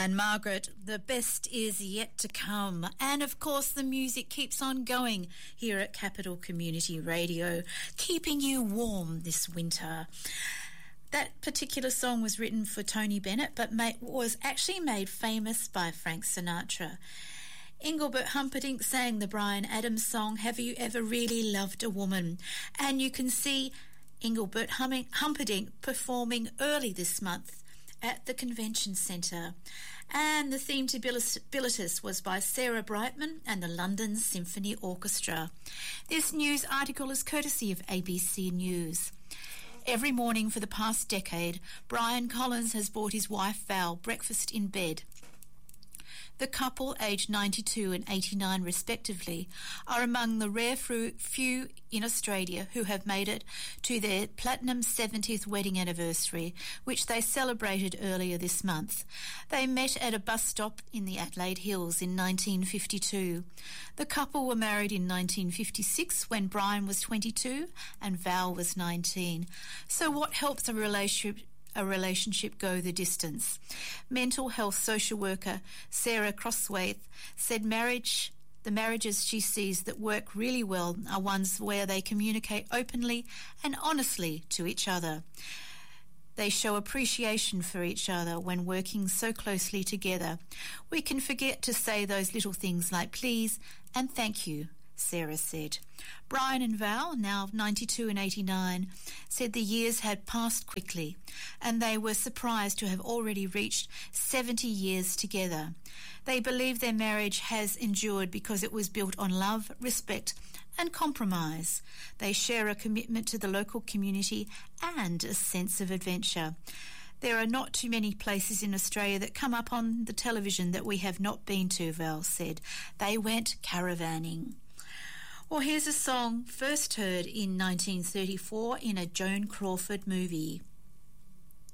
And Margaret, the best is yet to come. And of course, the music keeps on going here at Capital Community Radio, keeping you warm this winter. That particular song was written for Tony Bennett, but was actually made famous by Frank Sinatra. Engelbert Humperdinck sang the Bryan Adams song, Have You Ever Really Loved a Woman? And you can see Engelbert Humperdinck performing early this month at the Convention Centre. And the theme to Bilitis was by Sarah Brightman and the London Symphony Orchestra. This news article is courtesy of ABC News. Every morning for the past decade, Brian Collins has bought his wife Val breakfast in bed. The couple, aged 92 and 89 respectively, are among the rare few in Australia who have made it to their platinum 70th wedding anniversary, which they celebrated earlier this month. They met at a bus stop in the Adelaide Hills in 1952. The couple were married in 1956 when Brian was 22 and Val was 19. So what helps a relationship go the distance? Mental health social worker Sarah Crosswaith said the marriages she sees that work really well are ones where they communicate openly and honestly to each other. They show appreciation for each other when working so closely together. We can forget to say those little things like please and thank you, Sarah said. Brian and Val, now 92 and 89, said the years had passed quickly and they were surprised to have already reached 70 years together. They believe their marriage has endured because it was built on love, respect and compromise. They share a commitment to the local community and a sense of adventure. There are not too many places in Australia that come up on the television that we have not been to, Val said. They went caravanning. Well, here's a song first heard in 1934 in a Joan Crawford movie.